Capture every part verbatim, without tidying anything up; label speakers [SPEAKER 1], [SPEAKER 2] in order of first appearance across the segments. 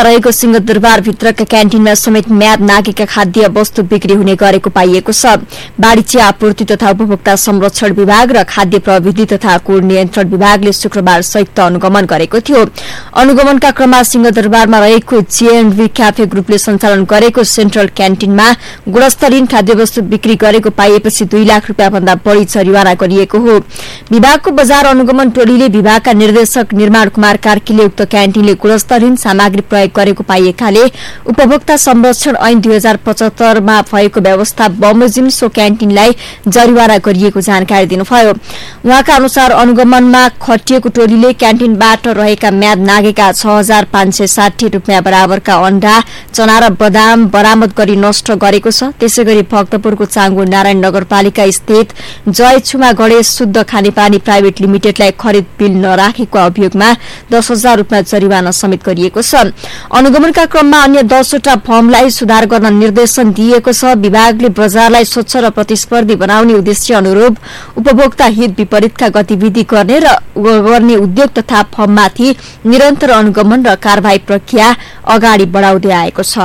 [SPEAKER 1] रहेको सिंहदरबार भित्रका क्यान्टिनमा समेत म्याद नागेका खाद्य वस्तु बिक्री हुने गरेको पाइएको छ। वाणिज्य आपूर्ति तथा उपभोक्ता संरक्षण विभाग र खाद्य प्रविधि तथा कोड नियन्त्रण विभागले शुक्रबार संयुक्त अनुगमन गरेको थियो। अनुगमनका क्रममा सिंहदरबारमा रहेको जेएनभी क्याफे ग्रुपले सञ्चालन गरेको सेन्ट्रल क्यान्टिनमा गुणस्तरहीन खाद्यवस्तु बिक्री गरेको पाइएपछि दुई लाख रूपियाँ भन्दा बढ़ी जरिवाना गरिएको हो। विभागको बजार अनुगमन टोलीले विभागका निर्देशक निर्माण कुमार कार्कीले उक्त क्यान्टिनले गुणस्तरहीन सामग्री प्रयोग गरेको पाइएकाले उपभोक्ता संरक्षण ऐन दुई हजार पचहत्तरमा भएको व्यवस्था बमोजिम सो क्यान्टिनलाई जरिवाना गरिएको जानकारी दिनुभयो। उहाँका अनुसार अनुगमनमा खटिएको टोलीले क्यान्टिनबाट रहेका म्याद नागेका छ हजार पाँच सय साठी रूपियाँ बराबरका अण्डा, चना र बदाम बरामद गरी नष्ट गरेको छ। त्यसै गरी भक्तपुरको चाङ्गो नारायण नगरपालिका स्थित जयछुमा गणेश शुद्ध खानेपानी प्राइभेट लिमिटेडलाई खरिद बिल नराखेको अभियोगमा दस हजार रूपियाँ जरिवाना समेत गरिएको छ। अनुगमनका क्रममा अन्य दसवटा फर्मलाई सुधार गर्न निर्देशन दिएको छ। विभागले बजारलाई स्वच्छ र प्रतिस्पर्धी बनाउने उद्देश्य अनुरूप उपभोक्ता हित विपरीतका गतिविधि गर्ने र गर्ने उद्योग तथा फर्ममाथि निरन्तर अनुगमन र कारबाही प्रक्रिया अगाडि बढ़ाउँदै आएको छ।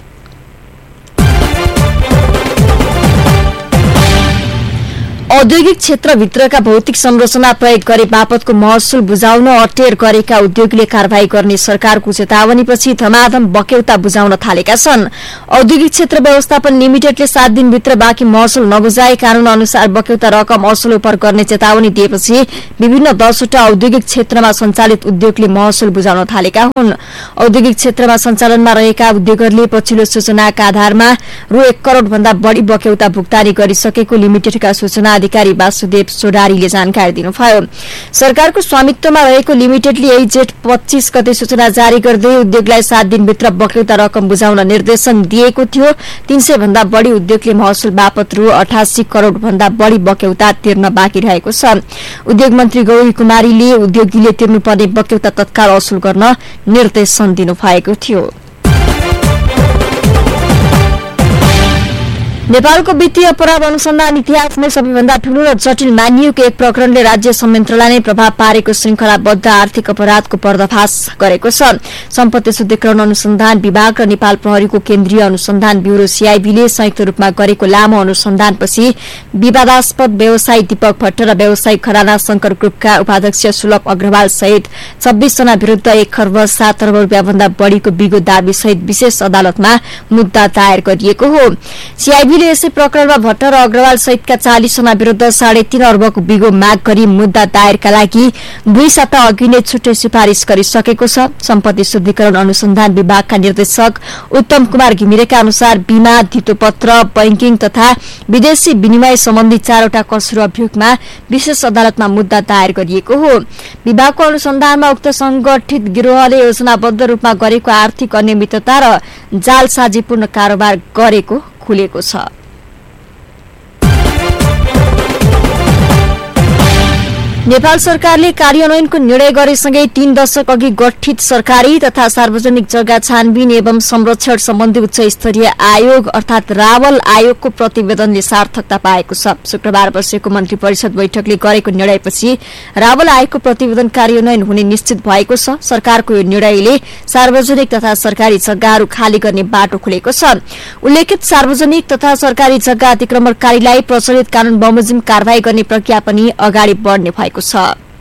[SPEAKER 1] औद्योगिक क्षेत्रभित्रका भौतिक संरचना प्रयोग गरे बापतको महसुल बुझाउन अटेर गरेका उद्योगीले कारवाही गर्ने सरकारको चेतावनीपछि धमाधम बक्यौता बुझाउन थालेका छन्। औद्योगिक क्षेत्र व्यवस्थापन लिमिटेडले सात दिनभित्र बाँकी महसुल नबुझाए कानून अनुसार बक्यौता रकम असुल उपर गर्ने चेतावनी दिएपछि विभिन्न दसवटा औद्योगिक क्षेत्रमा सञ्चालित उद्योगले महसुल बुझाउन थालेका हुन्। औद्योगिक क्षेत्रमा सञ्चालनमा रहेका उद्योगहरूले पछिल्लो सूचनाका आधारमा रु एक करोड़ भन्दा बढ़ी बक्यौता भुक्तानी गरिसकेको लिमिटेडका सूचना अधिकारी वासुदेव सोडारीले जानकारी दिनुभयो। सरकारको स्वामित्वमा रहेको लिमिटेडले यही जेठ पच्चीस गते सूचना जारी गर्दै उद्योगलाई सात दिनभित्र बक्यौता रकम बुझाउन निर्देशन दिएको थियो। तीन सय भन्दा बढ़ी उद्योगले महसुल बापत रु अठासी करोड़ भन्दा बढ़ी बक्यौता तिर्न बाँकी रहेको छ। उद्योग मन्त्री गौरी कुमारीले उद्योगीले तिर्नुपर्ने बक्यौता तत्काल असुल गर्न निर्देशन दिनुभएको थियो। नेपालको वित्तीय अपराध अनुसन्धान इतिहासमै सबैभन्दा ठूलो र जटिल मानिएको एक प्रकरणले राज्य संयन्त्रलाई नै प्रभाव पारेको श्रृंखलाबद्ध आर्थिक अपराधको पर्दाफाश गरेको छ। सम्पत्ति शुद्धिकरण अनुसन्धान विभाग र नेपाल प्रहरीको केन्द्रीय अनुसन्धान ब्यूरो सीआईबीले संयुक्त रूपमा गरेको लामो अनुसन्धानपछि विवादास्पद व्यवसायी दीपक भट्ट र व्यवसायी खराना शंकर ग्रुपका उपाध्यक्ष सुलभ अग्रवाल सहित छब्बीस जना विरूद्ध एक खर्ब सात अर्ब रूपियाँ भन्दा बढ़ीको बिगो दावी सहित विशेष अदालतमा मुद्दा दायर गरिएको हो। सीआईबी यसै प्रकरणमा भट्ट र अग्रवाल सहितका चालीस जना विरूद्ध साढे तीन अर्बको बिगो माग गरी मुद्दा दायरका लागि दुई साता अघि नै छुट्टै सिफारिश गरिसकेको छ। सम्पत्ति शुद्धिकरण अनुसन्धान विभागका निर्देशक उत्तम कुमार घिमिरेका अनुसार बीमा, धितोपत्र, बैंकिङ तथा विदेशी विनिमय सम्बन्धी चारवटा कसुर अभियोगमा विशेष अदालतमा मुद्दा दायर गरिएको हो। विभागको अनुसन्धानमा उक्त संगठित गिरोहले योजनाबद्ध रूपमा गरेको आर्थिक अनियमितता र जालसाजीपूर्ण कारोबार गरेको खुलेको छ। नेपाल सरकारले कार्यान्वयनको निर्णय गरेसँगै तीन दशक अघि गठित सरकारी तथा सार्वजनिक जग्गा छानबिन एवं संरक्षण सम्बन्धी उच्च स्तरीय आयोग अर्थात रावल आयोगको प्रतिवेदनले सार्थकता पाएको छ। शुक्रबार बसेको मन्त्री परिषद बैठकले गरेको निर्णयपछि रावल आयोगको प्रतिवेदन कार्यान्वयन हुने निश्चित भएको छ। सरकारको यो निर्णयले सार्वजनिक तथा सरकारी जग्गाहरू खाली गर्ने बाटो खुलेको छ। उल्लेखित सार्वजनिक तथा सरकारी जग्गा अतिक्रमणकारीलाई प्रचलित कानून बमोजिम कारवाही गर्ने प्रक्रिया पनि अगाडि बढ्ने भएको छ।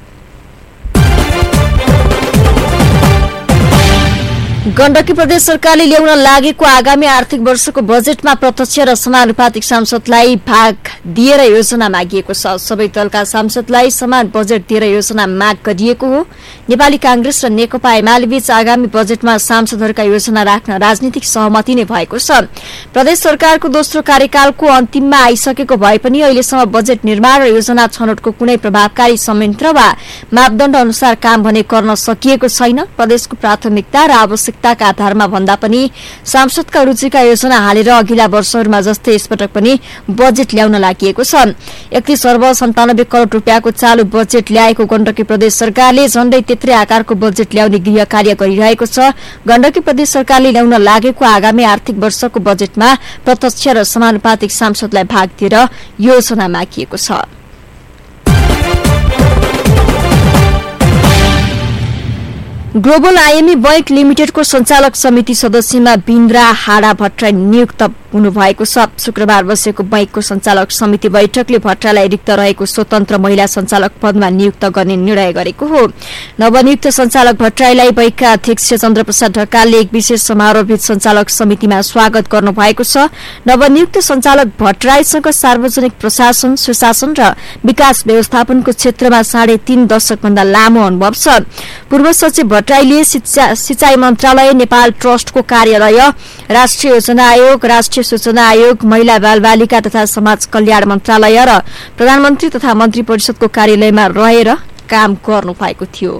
[SPEAKER 1] गण्डकी प्रदेश सरकारले ल्याउन लागेको आगामी आर्थिक वर्षको बजेटमा प्रत्यक्ष र समानुपातिक सांसदलाई भाग दिएर योजना मागिएको छ। सबै दलका सांसदलाई समान बजेट दिएर योजना माग गरिएको हो। नेपाली कांग्रेस र नेकपा एमाले बीच आगामी बजेटमा सांसदहरूका योजना राख्न राजनीतिक सहमति नै भएको छ। प्रदेश सरकारको दोस्रो कार्यकालको अन्तिममा आइसकेको भए पनि अहिलेसम्म बजेट निर्माण र योजना छनौटको कुनै प्रभावकारी संयन्त्र वा मापदण्ड अनुसार काम भने गर्न सकिएको छैन। प्रदेशको प्राथमिकता र आवश्यकताका आधारमा भन्दा पनि सांसदका रुचिका योजना हालेर अघिल्ला वर्षहरूमा जस्तै यसपटक पनि बजेट ल्याउन लागि छ। एकतीस अर्ब सन्तानब्बे करोड़ रूपियाँको चालू बजेट ल्याएको गण्डकी प्रदेश सरकारले झण्डै त्यत्रै आकारको बजेट ल्याउने गृह कार्य गरिरहेको छ। गण्डकी प्रदेश सरकारले ल्याउन लागेको आगामी आर्थिक वर्षको बजेटमा प्रत्यक्ष र समानुपातिक सांसदलाई भाग दिएर योजना मागिएको छ। ग्लोबल आइएमई बैंक लिमिटेडको सञ्चालक समिति सदस्यमा बिन्द्रा हाडा भट्टराई नियुक्त हुनुभएको छ। शुक्रबार बसेको बैंकको सञ्चालक समिति बैठकले भट्टराईलाई रिक्त रहेको स्वतन्त्र महिला सञ्चालक पदमा नियुक्त गर्ने निर्णय गरेको हो। नवनियुक्त सञ्चालक भट्टराईलाई बैंकका अध्यक्ष चन्द्रप्रसाद ढकालले एक विशेष समारोहभित्र सञ्चालक समितिमा स्वागत गर्नुभएको छ। नवनियुक्त सञ्चालक भट्टराईसँग सार्वजनिक प्रशासन, सुशासन र विकास व्यवस्थापनको क्षेत्रमा साढे तीन दशकभन्दा लामो अनुभव छ। पूर्व सचिव भट्टराईले सिंचाई मन्त्रालय, नेपाल ट्रस्टको कार्यालय, राष्ट्रिय योजना आयोग, राष्ट्रिय सूचना आयोग, महिला बाल बालिका तथा समाज कल्याण मन्त्रालय र प्रधानमन्त्री तथा मन्त्री परिषदको कार्यालयमा रहेर काम गर्नु भएको थियो।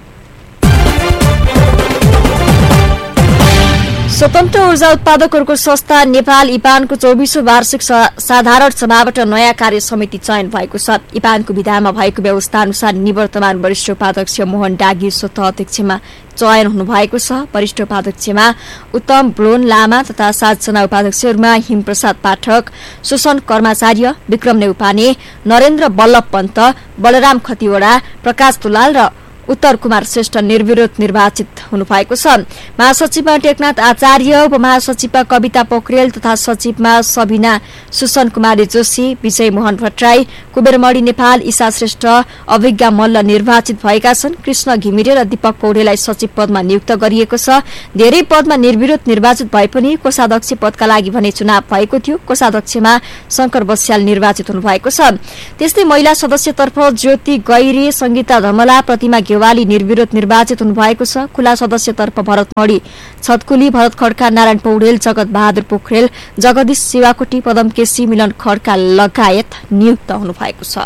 [SPEAKER 1] स्वतन्त्र ऊर्जा उत्पादकहरूको संस्था नेपाल इपानको चौबीसौं वार्षिक साधारण सभाबाट नयाँ कार्य समिति चयन भएको छ। इपानको विधामा भएको व्यवस्था अनुसार निवर्तमान वरिष्ठ उपाध्यक्ष मोहन डागी स्वत अध्यक्षमा चयन हुनुभएको छ। वरिष्ठ उपाध्यक्षमा उत्तम ब्रोन लामा तथा सातजना उपाध्यक्षहरूमा हिमप्रसाद पाठक, सुसन कर्माचार्य, विक्रम नेउपाने, नरेन्द्र बल्लभ पन्त, बलराम खतिवड़ा, प्रकाश दुलाल र उत्तर कुमार श्रेष्ठ निर्विरोध निर्वाचित हुनुभएको छ। महासचिवमा टेकनाथ आचार्य, उपमहासचिवमा कविता पोखरेल तथा सचिवमा सबिना सुसन कुमारी जोशी, विजय मोहन भट्टराई, कुबेरमणि नेपाल, ईशा श्रेष्ठ, अभिज्ञा मल्ल निर्वाचित भएका छन्। कृष्ण घिमिरे र दीपक पौडेललाई सचिव पदमा नियुक्त गरिएको छ। धेरै पदमा निर्विरोध निर्वाचित भए पनि कोषाध्यक्ष पदका लागि भने चुनाव भएको थियो। कोषाध्यक्षमा शंकर बस्याल निर्वाचित हुनुभएको छ। त्यस्तै महिला सदस्यतर्फ ज्योति गैरी, संगीता धमला, प्रतिमा गेवाली निर्विरोध निर्वाचित हुनुभएको छ। खुला सदस्यतर्फ भरत मणि छतकुली, भरत खड्का, नारायण पौडेल, जगत बहादुर पोखरेल, जगदीश शिवाकोटी, पदम केसी, मिलन खड्का लगायत नियुक्त हुनुभएको छ।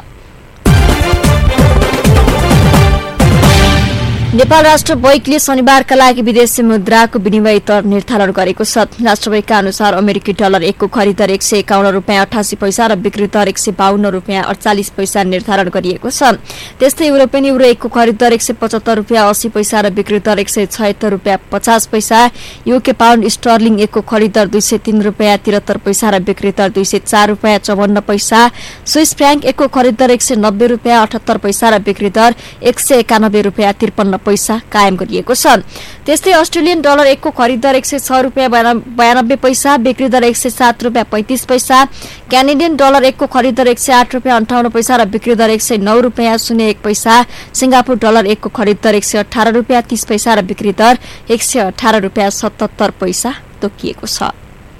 [SPEAKER 1] नेपाल राष्ट्र बैंकले शनिबारका लागि विदेशी मुद्राको विनिमय दर निर्धारण गरेको छ। राष्ट्र बैंकका अनुसार अमेरिकी डलर एकको खरिद दर एक सय एकाउन्न रुपियाँ अठासी पैसा र बिक्री दर एक सय बाहन्न रुपियाँ अडचालिस पैसा निर्धारण गरिएको छ। त्यस्तै युरोपियन युरो एकको खरिद दर एक सय पचहत्तर रुपियाँ अस्सी पैसा र बिक्री दर एक सय छयत्तर रुपियाँ पचास पैसा। युके पाउण्ड स्टर्लिङ एकको खरिद दर दुई सय तीन रुपियाँ तिहत्तर पैसा र बिक्री दर दुई सय चार रुपियाँ चौवन्न पैसा। स्विस फ्राङ्क एकको खरिद दर एक सय नब्बे रुपियाँ अठहत्तर पैसा र बिक्री दर एक सय एकानब्बे रुपियाँ त्रिपन्न पैसा कायम गरिएको छ। त्यस्तै अस्ट्रेलियन डलर एकको खरिद दर एक सय छ रुपियाँ बयानब्बे पैसा, बिक्री दर एक सय सात रुपियाँ पैंतिस पैसा। क्यानेडियन डलर एकको खरिद दर एक सय आठ रुपियाँ अन्ठाउन्न पैसा र बिक्री दर एक सय नौ रुपियाँ शून्य एक पैसा। सिंगापुर डलर एकको खरिद दर एक सय अठार रुपियाँ तीस पैसा र बिक्री दर एक सय अठार रुपियाँ सतहत्तर पैसा तोकिएको छ।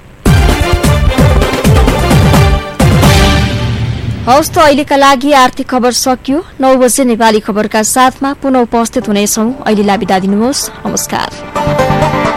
[SPEAKER 1] हवस् त अहिलेका लागि आर्थिक खबर सकियो। नौ बजे नेपाली खबरका साथमा पुनः उपस्थित हुनेछौँ। अहिलेलाई बिदा दिनुहोस्। नमस्कार।